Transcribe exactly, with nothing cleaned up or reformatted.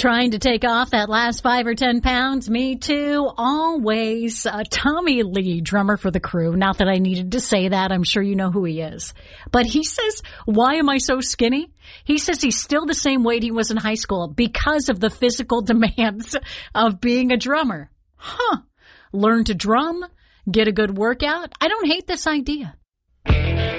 Trying to take off that last five or ten pounds? Me too, always. Uh, Tommy Lee, drummer for The Crew. Not that I needed to say that. I'm sure you know who he is. But he says, why am I so skinny? He says he's still the same weight he was in high school because of the physical demands of being a drummer. Huh. Learn to drum, get a good workout. I don't hate this idea.